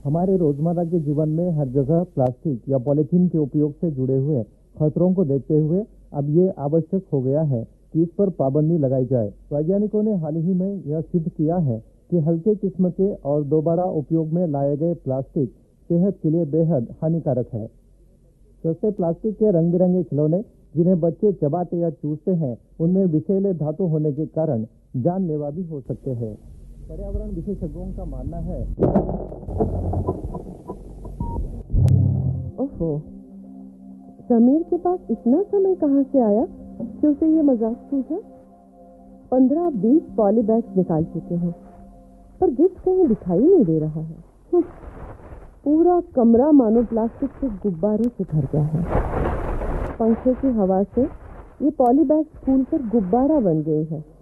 हमारे रोजमर्रा के जीवन में हर जगह प्लास्टिक या पॉलीथीन के उपयोग से जुड़े हुए खतरों को देखते हुए अब ये आवश्यक हो गया है कि इस पर पाबंदी लगाई जाए। वैज्ञानिकों ने हाल ही में यह सिद्ध किया है कि हल्के किस्म के और दोबारा उपयोग में लाए गए प्लास्टिक सेहत के लिए बेहद हानिकारक है। सस्ते प्लास्टिक के रंग बिरंगे खिलौने जिन्हें बच्चे चबाते या चूसते हैं, उनमें विषैले धातु होने के कारण जानलेवा भी हो सकते हैं। पर्यावरण विशेषज्ञों का मानना है, ओहो, समीर के पास इतना समय कहाँ से आया कि उसे ये मजाक सूझा। 15-20 पॉली बैग्स निकाल चुके हैं, पर गिफ्ट कहीं दिखाई नहीं दे रहा है। पूरा कमरा मानो प्लास्टिक के गुब्बारों से भर गया है। पंखे की हवा से ये पॉली बैग्स फूल कर गुब्बारा बन गई है।